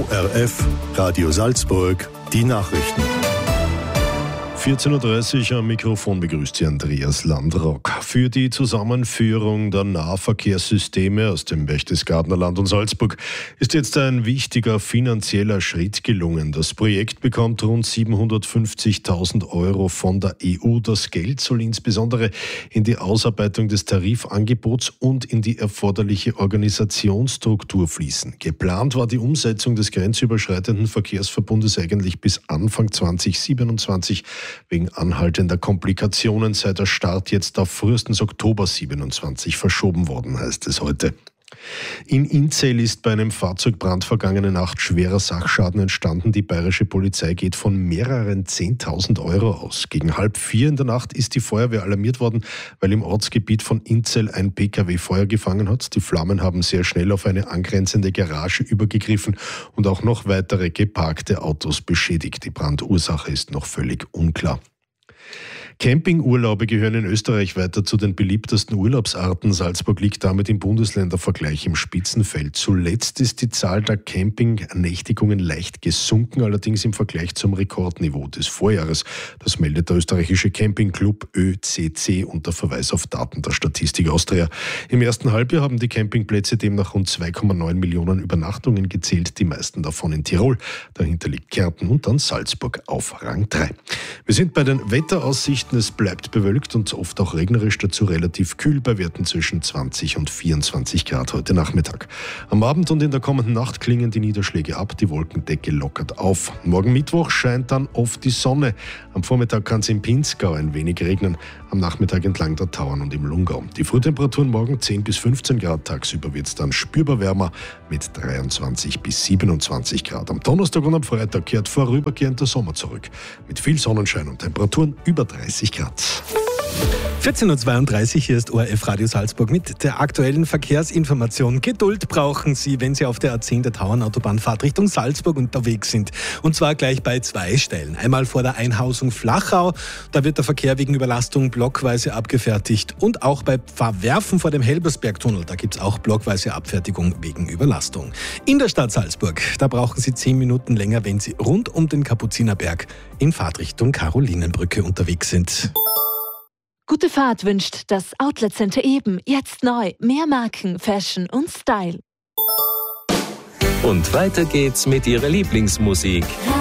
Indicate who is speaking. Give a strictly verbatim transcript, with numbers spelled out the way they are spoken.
Speaker 1: O R F, Radio Salzburg, die Nachrichten.
Speaker 2: vierzehn Uhr dreißig am Mikrofon begrüßt Sie Andreas Landrock. Für die Zusammenführung der Nahverkehrssysteme aus dem Berchtesgadener Land und Salzburg ist jetzt ein wichtiger finanzieller Schritt gelungen. Das Projekt bekommt rund siebenhundertfünfzigtausend Euro von der E U. Das Geld soll insbesondere in die Ausarbeitung des Tarifangebots und in die erforderliche Organisationsstruktur fließen. Geplant war die Umsetzung des grenzüberschreitenden Verkehrsverbundes eigentlich bis Anfang zweitausendsiebenundzwanzig. Wegen anhaltender Komplikationen sei der Start jetzt auf frühestens Oktober siebenundzwanzig verschoben worden, heißt es heute. In Inzell ist bei einem Fahrzeugbrand vergangene Nacht schwerer Sachschaden entstanden. Die bayerische Polizei geht von mehreren zehntausend Euro aus. Gegen halb vier in der Nacht ist die Feuerwehr alarmiert worden, weil im Ortsgebiet von Inzell ein P K W Feuer gefangen hat. Die Flammen haben sehr schnell auf eine angrenzende Garage übergegriffen und auch noch weitere geparkte Autos beschädigt. Die Brandursache ist noch völlig unklar. Campingurlaube gehören in Österreich weiter zu den beliebtesten Urlaubsarten. Salzburg liegt damit im Bundesländervergleich im Spitzenfeld. Zuletzt ist die Zahl der Campingnächtigungen leicht gesunken, allerdings im Vergleich zum Rekordniveau des Vorjahres. Das meldet der österreichische Campingclub Ö C C unter Verweis auf Daten der Statistik Austria. Im ersten Halbjahr haben die Campingplätze demnach rund zwei Komma neun Millionen Übernachtungen gezählt, die meisten davon in Tirol. Dahinter liegt Kärnten und dann Salzburg auf Rang drei. Wir sind bei den Wetteraussichten. Es bleibt bewölkt und oft auch regnerisch, dazu relativ kühl bei Werten zwischen zwanzig und vierundzwanzig Grad heute Nachmittag. Am Abend und in der kommenden Nacht klingen die Niederschläge ab, die Wolkendecke lockert auf. Morgen Mittwoch scheint dann oft die Sonne. Am Vormittag kann es im Pinzgau ein wenig regnen, am Nachmittag entlang der Tauern und im Lungau. Die Frühtemperaturen morgen zehn bis fünfzehn Grad, tagsüber wird es dann spürbar wärmer mit dreiundzwanzig bis siebenundzwanzig Grad. Am Donnerstag und am Freitag kehrt vorübergehend der Sommer zurück, mit viel Sonnenschein und Temperaturen über dreißig Grad.
Speaker 3: vierzehn Uhr zweiunddreißig, hier ist O R F Radio Salzburg mit der aktuellen Verkehrsinformation. Geduld brauchen Sie, wenn Sie auf der A zehn der Tauernautobahn-Fahrt Richtung Salzburg unterwegs sind. Und zwar gleich bei zwei Stellen. Einmal vor der Einhausung Flachau, da wird der Verkehr wegen Überlastung blockweise abgefertigt. Und auch bei Verwerfen vor dem Helbersbergtunnel, da gibt es auch blockweise Abfertigung wegen Überlastung. In der Stadt Salzburg, da brauchen Sie zehn Minuten länger, wenn Sie rund um den Kapuzinerberg in Fahrtrichtung Karolinenbrücke unterwegs sind.
Speaker 4: Gute Fahrt wünscht das Outlet Center Eben. Jetzt neu. Mehr Marken, Fashion und Style.
Speaker 5: Und weiter geht's mit Ihrer Lieblingsmusik.